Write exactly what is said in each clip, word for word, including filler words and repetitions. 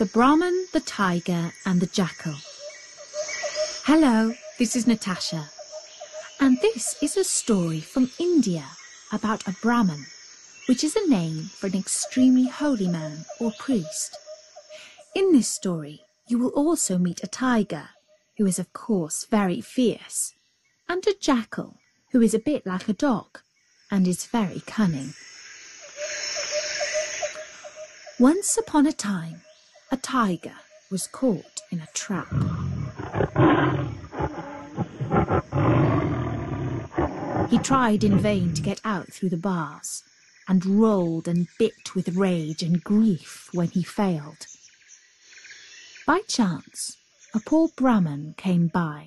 The Brahman, the Tiger and the Jackal. Hello, this is Natasha, and this is a story from India about a Brahman, which is a name for an extremely holy man or priest. In this story, you will also meet a tiger, who is of course very fierce, and a jackal, who is a bit like a dog and is very cunning. Once upon a time, a tiger was caught in a trap. He tried in vain to get out through the bars, and rolled and bit with rage and grief when he failed. By chance, a poor Brahman came by.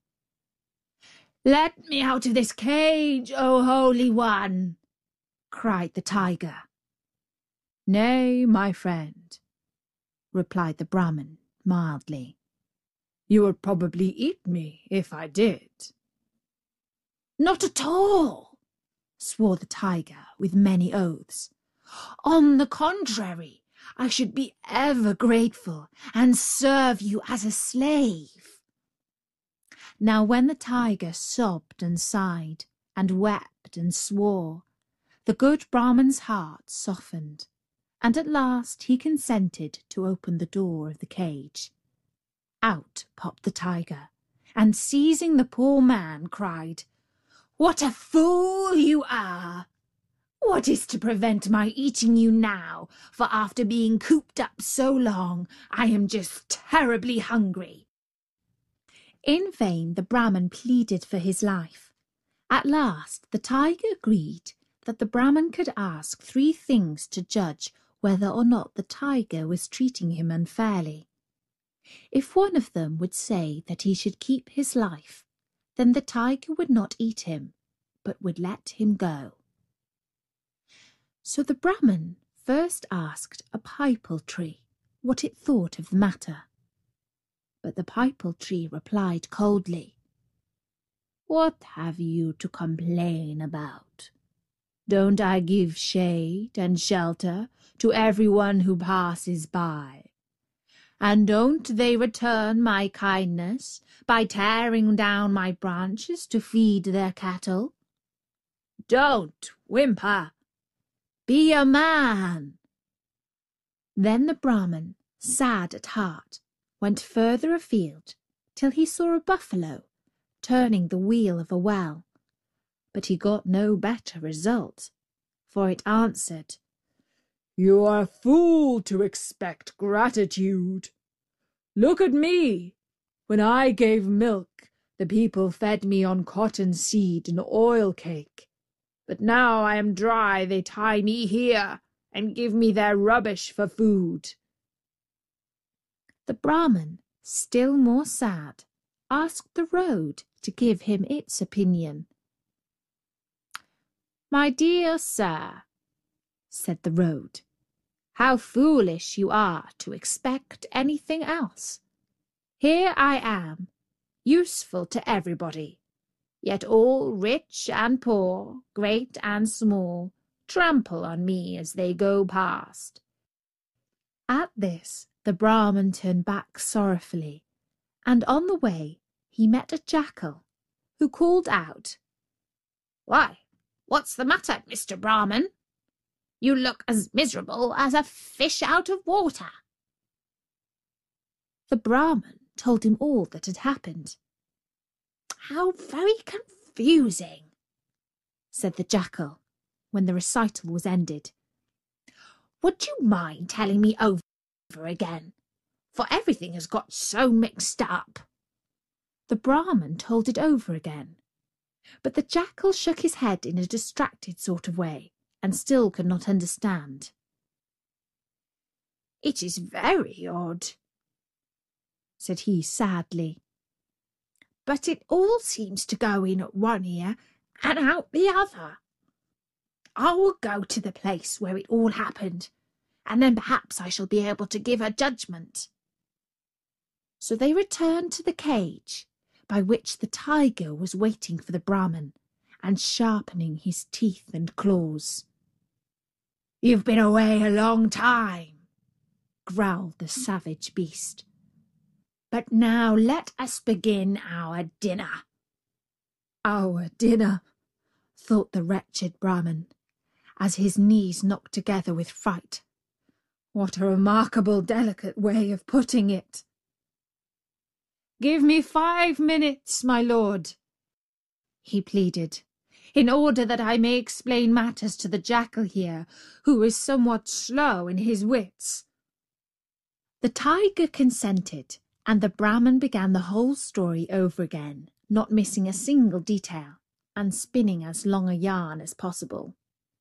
"Let me out of this cage, O Holy One!" cried the tiger. "Nay, my friend," replied the Brahman mildly. "You would probably eat me if I did." "Not at all," swore the tiger with many oaths. "On the contrary, I should be ever grateful and serve you as a slave." Now when the tiger sobbed and sighed and wept and swore, the good Brahman's heart softened, and at last he consented to open the door of the cage. Out popped the tiger, and seizing the poor man, cried, "What a fool you are! What is to prevent my eating you now, for after being cooped up so long, I am just terribly hungry." In vain the Brahman pleaded for his life. At last the tiger agreed that the Brahman could ask three things to judge whether or not the tiger was treating him unfairly. If one of them would say that he should keep his life, then the tiger would not eat him, but would let him go. So the Brahman first asked a pipal tree what it thought of the matter. But the pipal tree replied coldly, "What have you to complain about? Don't I give shade and shelter to everyone who passes by? And don't they return my kindness by tearing down my branches to feed their cattle? Don't whimper. Be a man." Then the Brahman, sad at heart, went further afield till he saw a buffalo turning the wheel of a well. But he got no better result, for it answered, "You are a fool to expect gratitude. Look at me. When I gave milk, the people fed me on cotton seed and oil cake. But now I am dry, they tie me here and give me their rubbish for food." The Brahman, still more sad, asked the road to give him its opinion. "My dear sir," said the road, "how foolish you are to expect anything else. Here I am, useful to everybody, yet all rich and poor, great and small, trample on me as they go past." At this the Brahman turned back sorrowfully, and on the way he met a jackal, who called out, "Why, what's the matter, Mister Brahman? You look as miserable as a fish out of water." The Brahman told him all that had happened. "How very confusing," said the jackal, when the recital was ended. "Would you mind telling me over again? For everything has got so mixed up." The Brahman told it over again, but the jackal shook his head in a distracted sort of way, and still could not understand. "It is very odd," said he sadly, "but it all seems to go in at one ear and out the other. I will go to the place where it all happened, and then perhaps I shall be able to give a judgment." So they returned to the cage, by which the tiger was waiting for the Brahman, and sharpening his teeth and claws. "You've been away a long time," growled the savage beast. "But now let us begin our dinner." "Our dinner," thought the wretched Brahmin, as his knees knocked together with fright. "What a remarkable, delicate way of putting it." "Give me five minutes, my lord," he pleaded, "in order that I may explain matters to the jackal here, who is somewhat slow in his wits." The tiger consented, and the Brahmin began the whole story over again, not missing a single detail, and spinning as long a yarn as possible.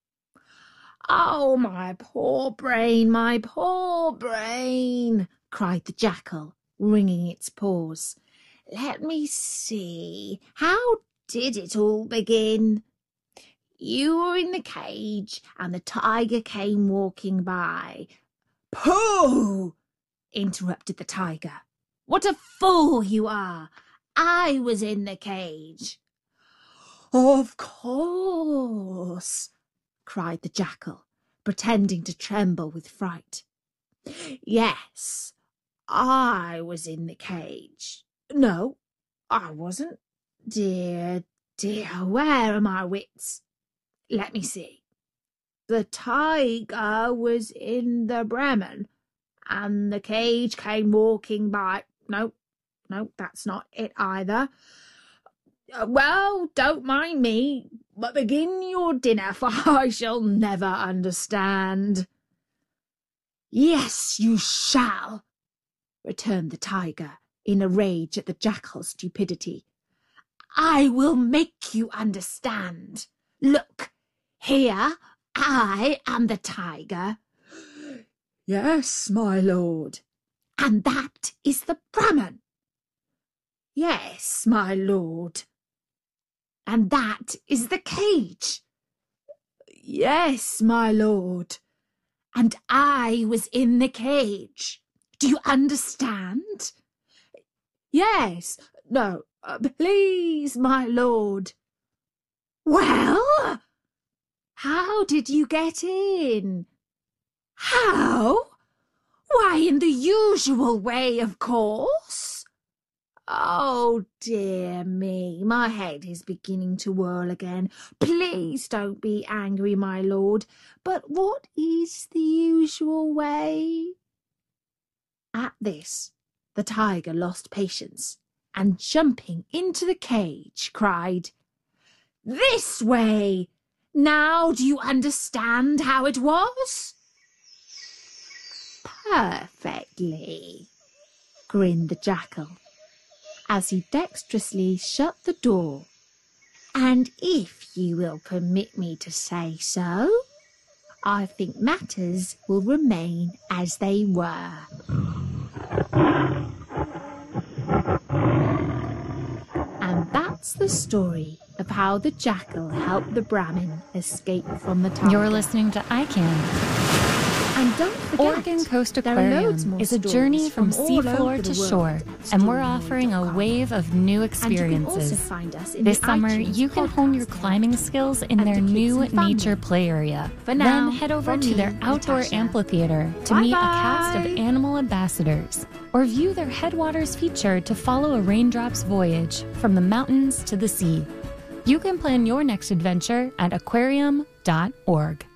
"Oh, my poor brain, my poor brain!" cried the jackal, wringing its paws. "Let me see, how did it all begin? You were in the cage, and the tiger came walking by." "Pooh!" interrupted the tiger. "What a fool you are! I was in the cage." "Of course," cried the jackal, pretending to tremble with fright. "Yes, I was in the cage. No, I wasn't. Dear, dear, where are my wits? Let me see. The tiger was in the Brahmin, and the cage came walking by. No, no, that's not it either. Well, don't mind me, but begin your dinner, for I shall never understand." "Yes, you shall," returned the tiger, in a rage at the jackal's stupidity. "I will make you understand. Look, here I am the tiger." "Yes, my lord." "And that is the Brahmin." "Yes, my lord." "And that is the cage." "Yes, my lord." "And I was in the cage. Do you understand?" "Yes, no, uh, please, my lord." "Well, how did you get in?" "How? Why, in the usual way, of course." "Oh, dear me, my head is beginning to whirl again. Please don't be angry, my lord, but what is the usual way?" At this, the tiger lost patience, and jumping into the cage, cried, "This way! Now do you understand how it was?" "Perfectly," grinned the jackal, as he dexterously shut the door. "And if you will permit me to say so, I think matters will remain as they were." And that's the story of how the jackal helped the Brahmin escape from the tiger. You're listening to I Can. And don't forget, Oregon Coast there are loads Aquarium more is a stories journey from from all seafloor over to the world shore, at and we're storynoid offering a dot com. wave of new And you can also experiences. find us in This the summer, iTunes you can hone your podcast climbing skills in and their for kids new and family. nature play area. For now, Then head over from to me, their outdoor Natasha. amphitheater to Bye meet a bye. cast of animal ambassadors, or view their Headwaters feature to follow a raindrop's voyage from the mountains to the sea. You can plan your next adventure at aquarium dot org.